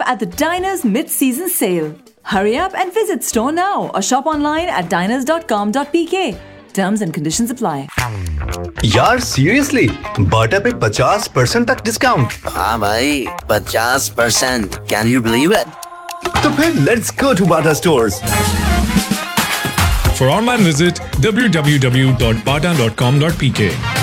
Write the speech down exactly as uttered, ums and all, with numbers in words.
at the Diners mid-season sale. Hurry up and visit store now or shop online at diners dot com dot p k. Terms and conditions apply. यार seriously, बाटा पे fifty percent तक discount. हाँ भाई, fifty percent. Can you believe it? तो फिर let's go to Bata stores. For online visit w w w dot bata dot com dot p k.